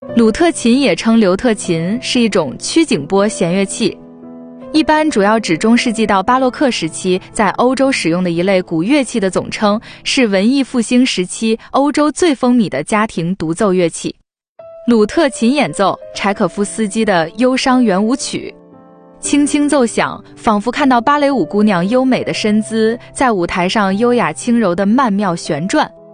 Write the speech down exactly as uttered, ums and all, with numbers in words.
鲁特琴也称刘特琴，是一种曲颈拨弦乐器，一般主要指中世纪到巴洛克时期在欧洲使用的一类古乐器的总称，是文艺复兴时期欧洲最风靡的家庭独奏乐器。鲁特琴演奏柴可夫斯基的忧伤圆舞曲，轻轻奏响，仿佛看到芭蕾舞姑娘优美的身姿在舞台上优雅轻柔的曼妙旋转，